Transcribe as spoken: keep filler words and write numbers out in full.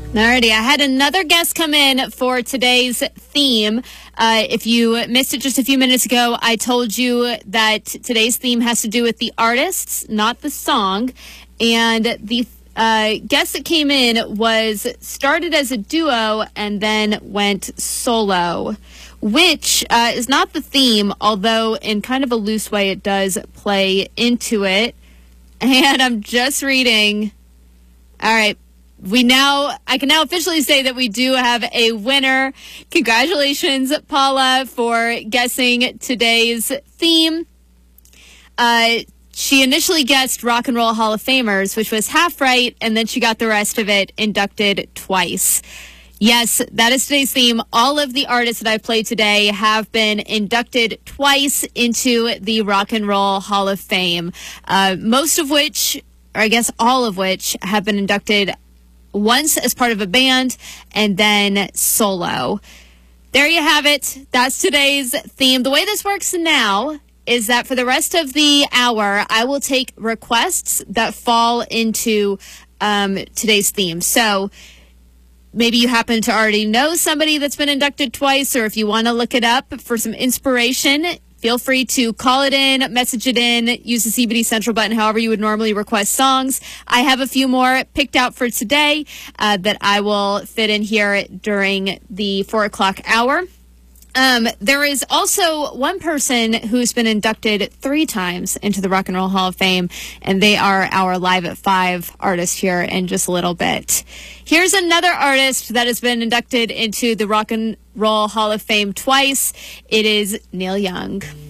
Alrighty, I had another guest come in for today's theme. Uh, if you missed it just a few minutes ago, I told you that today's theme has to do with the artists, not the song. And the uh, guest that came in was started as a duo and then went solo, which uh, is not the theme, although in kind of a loose way it does play into it. And I'm just reading. All right. We now, I can now officially say that we do have a winner. Congratulations, Paula, for guessing today's theme. Uh, she initially guessed Rock and Roll Hall of Famers, which was half right, and then she got the rest of it inducted twice. Yes, that is today's theme. All of the artists that I played today have been inducted twice into the Rock and Roll Hall of Fame, uh, most of which, or I guess all of which, have been inducted once as part of a band and then solo. There you have it. That's today's theme. The way this works now is that for the rest of the hour, I will take requests that fall into um, today's theme. So maybe you happen to already know somebody that's been inducted twice, or if you want to look it up for some inspiration, feel free to call it in, message it in, use the C B D Central button, however you would normally request songs. I have a few more picked out for today uh, that I will fit in here during the four o'clock hour. Um, there is also one person who's been inducted three times into the Rock and Roll Hall of Fame, and they are our Live at Five artist here in just a little bit. Here's another artist that has been inducted into the Rock and Roll Hall of Fame twice. It is Neil Young.